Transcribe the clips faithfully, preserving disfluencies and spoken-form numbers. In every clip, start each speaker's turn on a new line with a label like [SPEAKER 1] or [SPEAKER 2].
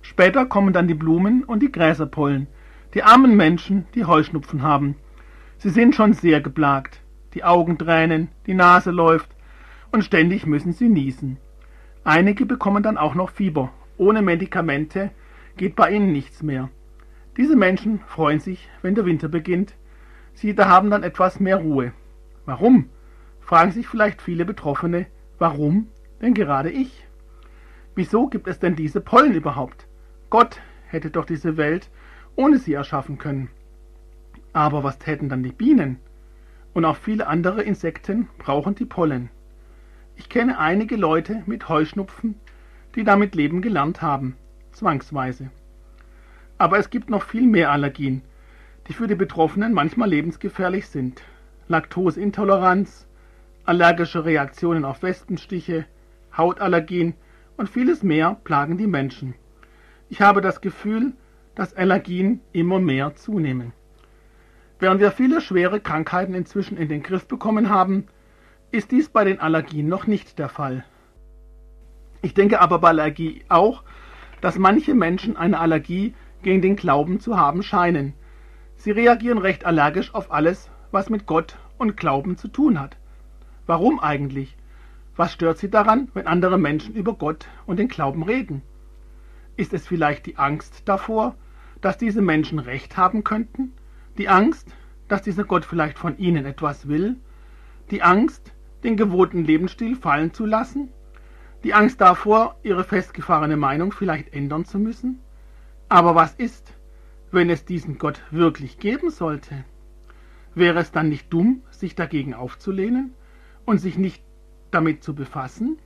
[SPEAKER 1] Später kommen dann die Blumen und die Gräserpollen, die armen Menschen, die Heuschnupfen haben. Sie sind schon sehr geplagt. Die Augen tränen, die Nase läuft und ständig müssen sie niesen. Einige bekommen dann auch noch Fieber. Ohne Medikamente geht bei ihnen nichts mehr. Diese Menschen freuen sich, wenn der Winter beginnt. Sie da haben dann etwas mehr Ruhe. Warum? Fragen sich vielleicht viele Betroffene. Warum denn gerade ich? Wieso gibt es denn diese Pollen überhaupt? Gott hätte doch diese Welt ohne sie erschaffen können. Aber was täten dann die Bienen? Und auch viele andere Insekten brauchen die Pollen. Ich kenne einige Leute mit Heuschnupfen, die damit leben gelernt haben, zwangsweise. Aber es gibt noch viel mehr Allergien, die für die Betroffenen manchmal lebensgefährlich sind. Laktoseintoleranz, allergische Reaktionen auf Wespenstiche, Hautallergien und vieles mehr plagen die Menschen. Ich habe das Gefühl, dass Allergien immer mehr zunehmen. Während wir viele schwere Krankheiten inzwischen in den Griff bekommen haben, ist dies bei den Allergien noch nicht der Fall. Ich denke aber bei Allergie auch, dass manche Menschen eine Allergie gegen den Glauben zu haben scheinen. Sie reagieren recht allergisch auf alles, was mit Gott und Glauben zu tun hat. Warum eigentlich? Was stört sie daran, wenn andere Menschen über Gott und den Glauben reden? Ist es vielleicht die Angst davor, dass diese Menschen Recht haben könnten? Die Angst, dass dieser Gott vielleicht von ihnen etwas will? Die Angst, den gewohnten Lebensstil fallen zu lassen? Die Angst davor, ihre festgefahrene Meinung vielleicht ändern zu müssen? Aber was ist, wenn es diesen Gott wirklich geben sollte? Wäre es dann nicht dumm, sich dagegen aufzulehnen und sich nicht damit zu befassen?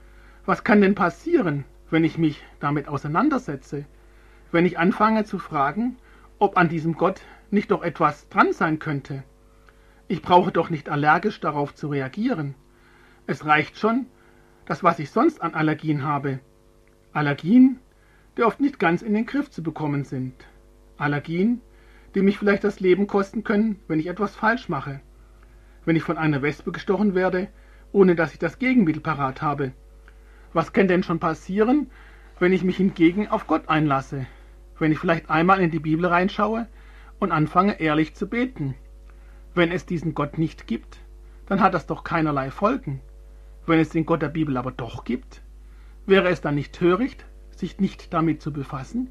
[SPEAKER 1] Was kann denn passieren, wenn ich mich damit auseinandersetze? Wenn ich anfange zu fragen, ob an diesem Gott nicht doch etwas dran sein könnte? Ich brauche doch nicht allergisch darauf zu reagieren. Es reicht schon, das, was ich sonst an Allergien habe. Allergien, die oft nicht ganz in den Griff zu bekommen sind. Allergien, die mich vielleicht das Leben kosten können, wenn ich etwas falsch mache. Wenn ich von einer Wespe gestochen werde, ohne dass ich das Gegenmittel parat habe. Was kann denn schon passieren, wenn ich mich hingegen auf Gott einlasse? Wenn ich vielleicht einmal in die Bibel reinschaue und anfange ehrlich zu beten. Wenn es diesen Gott nicht gibt, dann hat das doch keinerlei Folgen. Wenn es den Gott der Bibel aber doch gibt, wäre es dann nicht töricht, sich nicht damit zu befassen?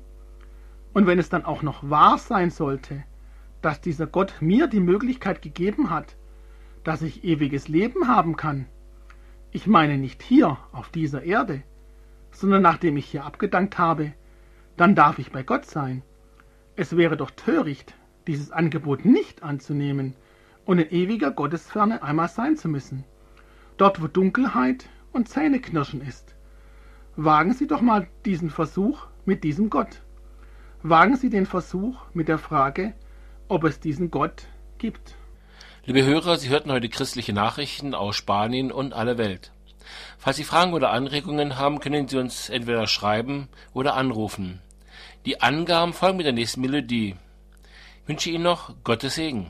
[SPEAKER 1] Und wenn es dann auch noch wahr sein sollte, dass dieser Gott mir die Möglichkeit gegeben hat, dass ich ewiges Leben haben kann, ich meine nicht hier auf dieser Erde, sondern nachdem ich hier abgedankt habe, dann darf ich bei Gott sein. Es wäre doch töricht, dieses Angebot nicht anzunehmen und in ewiger Gottesferne einmal sein zu müssen. Dort, wo Dunkelheit und Zähneknirschen ist. Wagen Sie doch mal diesen Versuch mit diesem Gott. Wagen Sie den Versuch mit der Frage, ob es diesen Gott gibt.
[SPEAKER 2] Liebe Hörer, Sie hörten heute christliche Nachrichten aus Spanien und aller Welt. Falls Sie Fragen oder Anregungen haben, können Sie uns entweder schreiben oder anrufen. Die Angaben folgen mit der nächsten Melodie. Ich wünsche Ihnen noch Gottes Segen.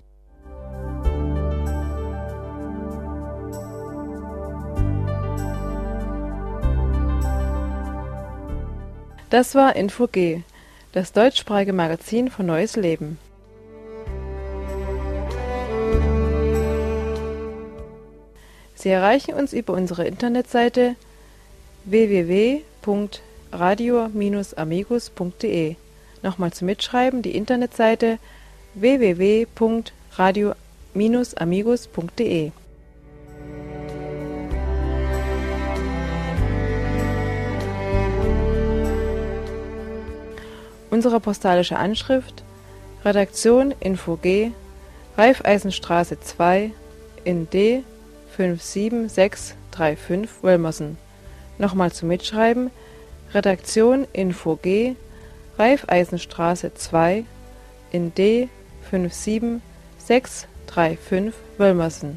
[SPEAKER 3] Das war Info G, das deutschsprachige Magazin von Neues Leben. Sie erreichen uns über unsere Internetseite w w w punkt radio Bindestrich amigos punkt de. Nochmal zum Mitschreiben die Internetseite w w w punkt radio Bindestrich amigos punkt de. Unsere postalische Anschrift: Redaktion Info G, Raiffeisenstraße zwei in D fünf sieben sechs drei fünf Wölmersen. Nochmal zum Mitschreiben: Redaktion Info G, Raiffeisenstraße zwei in D fünf sieben sechs drei fünf Wölmersen.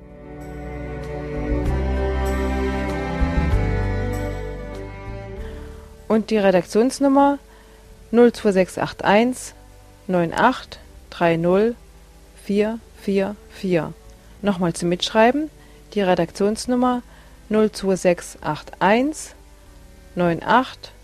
[SPEAKER 3] Und die Redaktionsnummer null zwei sechs acht eins neun acht drei null vier vier vier. Nochmal zum Mitschreiben: die Redaktionsnummer null zwei sechs acht eins neun acht